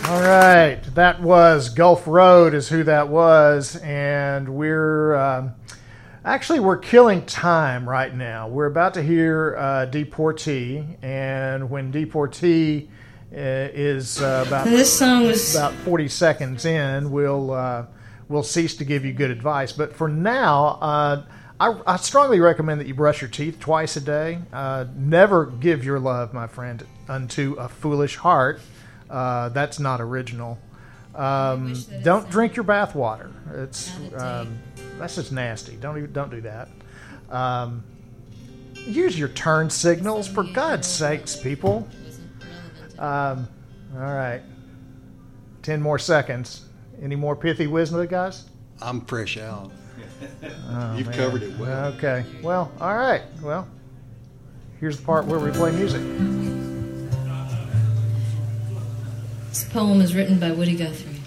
All right, that was Gulf Road is who that was, and we're killing time right now. We're about to hear Deportee, and when Deportee is about 40 seconds in, we'll cease to give you good advice. But for now, I strongly recommend that you brush your teeth twice a day. Never give your love, my friend, unto a foolish heart. That's not original. Don't drink your bath water. It's that's just nasty. Don't do that. Use your turn signals, for God's sakes, people. All right, 10 more seconds. Any more pithy wisdom, guys? I'm fresh out. You've Man. covered it well. Okay. Well, all right. Well, here's the part where we play music. This poem is written by Woody Guthrie.